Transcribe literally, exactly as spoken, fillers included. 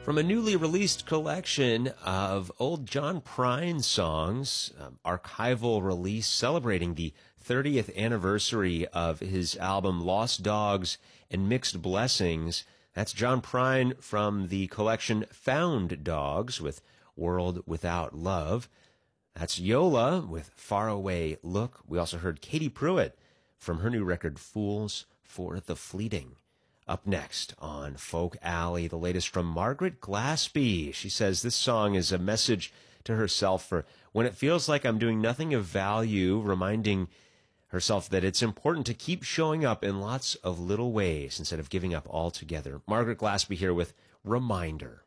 From a newly released collection of old John Prine songs, um, archival release celebrating the thirtieth anniversary of his album Lost Dogs and Mixed Blessings. That's John Prine from the collection Found Dogs with World Without Love. That's Yola with Faraway Look. We also heard Katie Pruitt from her new record Fools for the Fleeting. Up next on Folk Alley, the latest from Margaret Glaspie. She says this song is a message to herself for when it feels like I'm doing nothing of value, reminding herself that it's important to keep showing up in lots of little ways instead of giving up altogether. Margaret Glaspie here with Reminder.